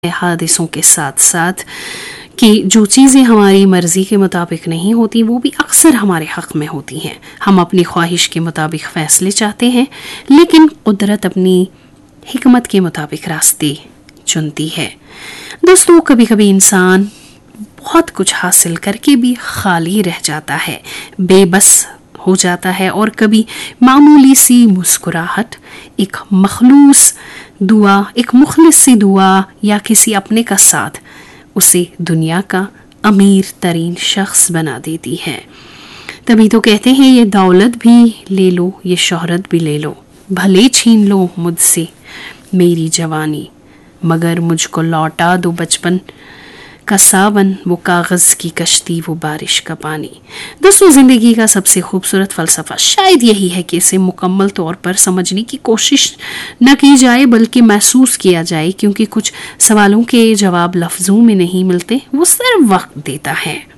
حادثوں کے ساتھ ساتھ کہ جو چیزیں ہماری مرضی کے مطابق نہیں ہوتی وہ بھی اکثر ہمارے حق میں ہوتی ہیں. ہم اپنی خواہش کے مطابق فیصلے چاہتے ہیں لیکن قدرت اپنی حکمت کے مطابق راستے چنتی ہے. دوستو، کبھی کبھی انسان بہت کچھ حاصل کر کے بھی خالی رہ جاتا ہے، بے بس ہو جاتا ہے، اور کبھی معمولی سی مسکراہٹ، ایک مخلص سی دعا یا کسی اپنے کا ساتھ اسے دنیا کا امیر ترین شخص بنا دیتی ہے. تبھی تو کہتے ہیں یہ دولت بھی لے لو، یہ شہرت بھی لے لو، بھلے چھین لو مجھ سے میری جوانی، مگر مجھ کو لوٹا دو بچپن کا ساون، وہ کاغذ کی کشتی، وہ بارش کا پانی. دوستو، زندگی کا سب سے خوبصورت فلسفہ شاید یہی ہے کہ اسے مکمل طور پر سمجھنے کی کوشش نہ کی جائے بلکہ محسوس کیا جائے، کیونکہ کچھ سوالوں کے جواب لفظوں میں نہیں ملتے، وہ صرف وقت دیتا ہے.